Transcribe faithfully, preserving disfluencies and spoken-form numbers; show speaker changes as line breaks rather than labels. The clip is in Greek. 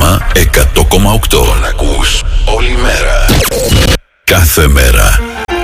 Ράφημα εκατό κόμμα οκτώ. Τον ακούς όλη μέρα. Κάθε μέρα.